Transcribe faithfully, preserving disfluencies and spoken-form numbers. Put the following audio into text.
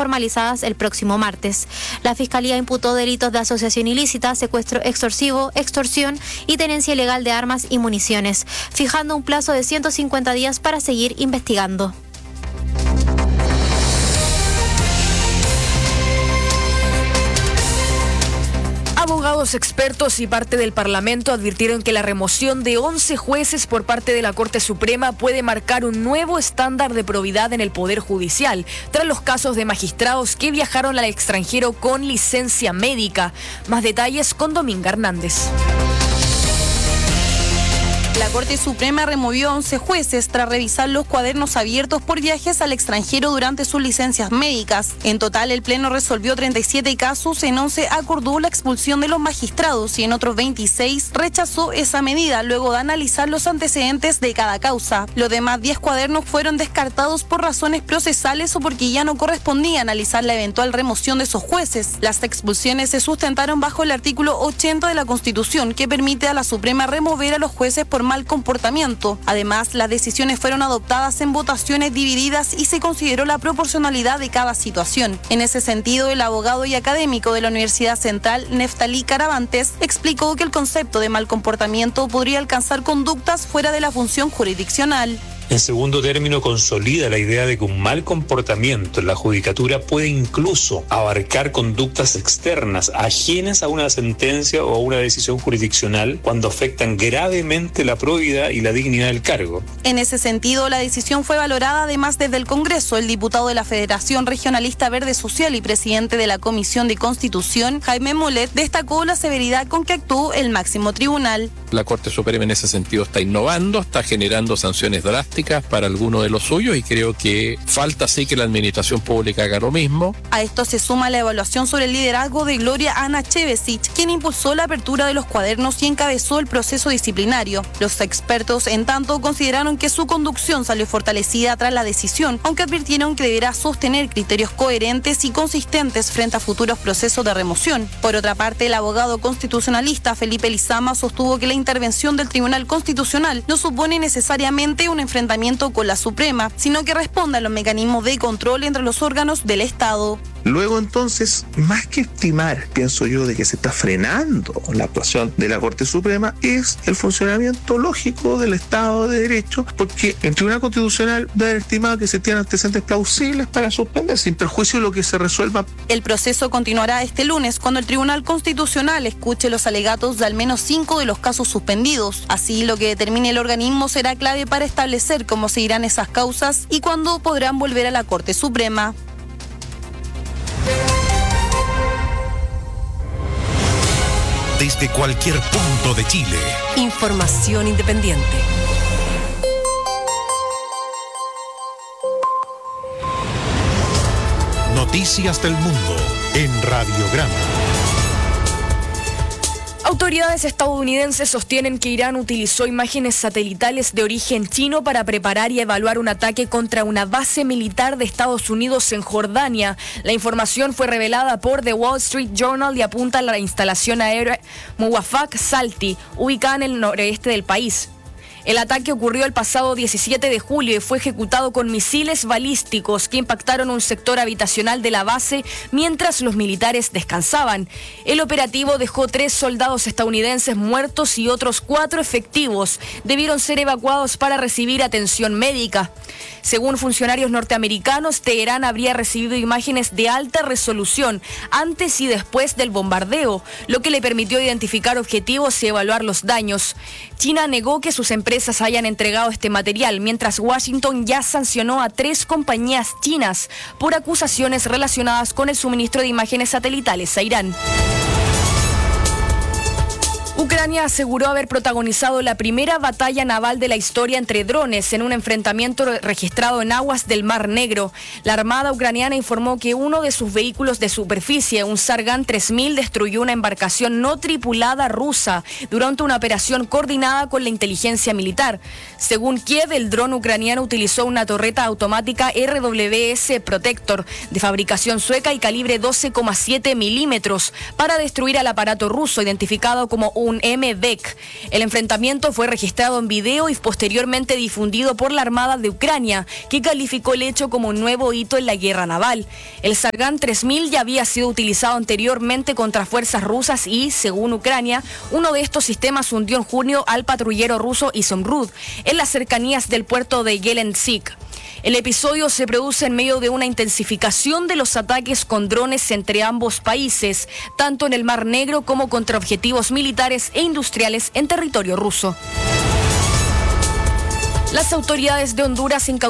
formalizadas el próximo martes. La Fiscalía imputó delitos de asociación ilícita, secuestro extorsivo, extorsión y tenencia ilegal de armas y municiones, fijando un plazo de ciento cincuenta días para seguir investigando. Abogados expertos y parte del Parlamento advirtieron que la remoción de once jueces por parte de la Corte Suprema puede marcar un nuevo estándar de probidad en el Poder Judicial, tras los casos de magistrados que viajaron al extranjero con licencia médica. Más detalles con Dominga Hernández. La Corte Suprema removió a once jueces tras revisar los cuadernos abiertos por viajes al extranjero durante sus licencias médicas. En total, el Pleno resolvió treinta y siete casos, en once acordó la expulsión de los magistrados y en otros veintiséis rechazó esa medida luego de analizar los antecedentes de cada causa. Los demás diez cuadernos fueron descartados por razones procesales o porque ya no correspondía analizar la eventual remoción de esos jueces. Las expulsiones se sustentaron bajo el artículo ochenta de la Constitución, que permite a la Suprema remover a los jueces por mal comportamiento. Además, las decisiones fueron adoptadas en votaciones divididas y se consideró la proporcionalidad de cada situación. En ese sentido, el abogado y académico de la Universidad Central, Neftalí Caravantes, explicó que el concepto de mal comportamiento podría alcanzar conductas fuera de la función jurisdiccional. En segundo término, consolida la idea de que un mal comportamiento en la judicatura puede incluso abarcar conductas externas, ajenas a una sentencia o a una decisión jurisdiccional, cuando afectan gravemente la probidad y la dignidad del cargo. En ese sentido, la decisión fue valorada además desde el Congreso. El diputado de la Federación Regionalista Verde Social y presidente de la Comisión de Constitución, Jaime Molet, destacó la severidad con que actuó el máximo tribunal. La Corte Suprema en ese sentido está innovando, está generando sanciones drásticas para algunos de los suyos y creo que falta sí que la administración pública haga lo mismo. A esto se suma la evaluación sobre el liderazgo de Gloria Ana Chevesich, quien impulsó la apertura de los cuadernos y encabezó el proceso disciplinario. Los expertos, en tanto, consideraron que su conducción salió fortalecida tras la decisión, aunque advirtieron que deberá sostener criterios coherentes y consistentes frente a futuros procesos de remoción. Por otra parte, el abogado constitucionalista Felipe Lizama sostuvo que la intervención del Tribunal Constitucional no supone necesariamente un enfrentamiento con la Suprema, sino que responde a los mecanismos de control entre los órganos del Estado. Luego, entonces, más que estimar, pienso yo, de que se está frenando la actuación de la Corte Suprema, es el funcionamiento lógico del Estado de Derecho, porque el Tribunal Constitucional debe haber estimado que se tienen antecedentes plausibles para suspender, sin perjuicio de lo que se resuelva. El proceso continuará este lunes, cuando el Tribunal Constitucional escuche los alegatos de al menos cinco de los casos suspendidos. Así, lo que determine el organismo será clave para establecer cómo se irán esas causas y cuándo podrán volver a la Corte Suprema. Desde cualquier punto de Chile. Información independiente. Noticias del mundo en Radiograma. Autoridades estadounidenses sostienen que Irán utilizó imágenes satelitales de origen chino para preparar y evaluar un ataque contra una base militar de Estados Unidos en Jordania. La información fue revelada por The Wall Street Journal y apunta a la instalación aérea Muwafaq Salti, ubicada en el noreste del país. El ataque ocurrió el pasado diecisiete de julio y fue ejecutado con misiles balísticos que impactaron un sector habitacional de la base mientras los militares descansaban. El operativo dejó tres soldados estadounidenses muertos y otros cuatro efectivos debieron ser evacuados para recibir atención médica. Según funcionarios norteamericanos, Teherán habría recibido imágenes de alta resolución antes y después del bombardeo, lo que le permitió identificar objetivos y evaluar los daños. China negó que sus empresas hayan entregado este material, mientras Washington ya sancionó a tres compañías chinas por acusaciones relacionadas con el suministro de imágenes satelitales a Irán. Ucrania aseguró haber protagonizado la primera batalla naval de la historia entre drones en un enfrentamiento registrado en aguas del Mar Negro. La Armada ucraniana informó que uno de sus vehículos de superficie, un Sargan tres mil, destruyó una embarcación no tripulada rusa durante una operación coordinada con la inteligencia militar. Según Kiev, el dron ucraniano utilizó una torreta automática R W S Protector de fabricación sueca y calibre doce coma siete milímetros para destruir al aparato ruso identificado como un un M V E C. El enfrentamiento fue registrado en video y posteriormente difundido por la Armada de Ucrania, que calificó el hecho como un nuevo hito en la guerra naval. El Sargan tres mil ya había sido utilizado anteriormente contra fuerzas rusas y, según Ucrania, uno de estos sistemas hundió en junio al patrullero ruso Izumrud en las cercanías del puerto de Gelendzhik. El episodio se produce en medio de una intensificación de los ataques con drones entre ambos países, tanto en el Mar Negro como contra objetivos militares e industriales en territorio ruso. Las autoridades de Honduras incautaron